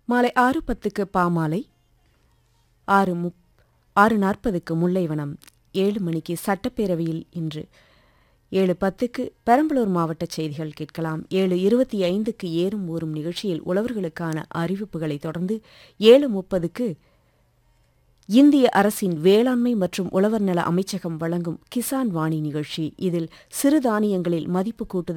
மாலை 6:10க்கு பாமாலை, 6:40க்கு முல்லைவனம், 7 மணிக்கு சட்டப்பேரவையில் இன்று, 7:10க்கு பெரம்பலூர் மாவட்ட செய்திகள் கேட்கலாம். 7:25க்கு ஏறும் ஊறும் நிகழ்ச்சியில் உழவர்களுக்கான அறிவிப்புகளை தொடர்ந்து 7:30க்கு இந்திய அரசின் வேளாண்மை மற்றும் உழவர் நல அமைச்சகம் வழங்கும் கிசான் வாணி நிகழ்ச்சி. இதில் சிறுதானியங்களில் மதிப்பு கூட்டுதல்